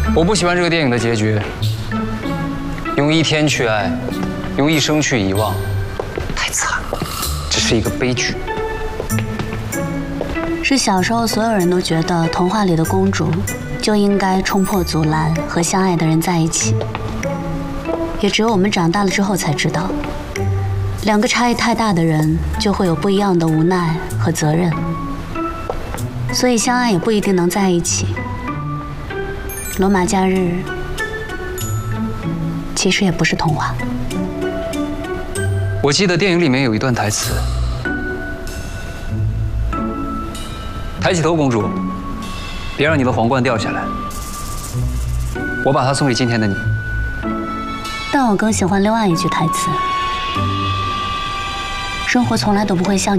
我不喜欢这个电影的结局，用一天去爱，用一生去遗忘，太惨了，这是一个悲剧。 是小时候所有人都觉得童话里的公主就应该冲破阻拦和相爱的人在一起，也只有我们长大了之后才知道，两个差异太大的人就会有不一样的无奈和责任，所以相爱也不一定能在一起。罗马假日其实也不是童话。 我记得电影里面有一段台词：“抬起头，公主，别让你的皇冠掉下来。我把它送给今天的你。” 但我更喜欢另外一句台词：生活从来都不会像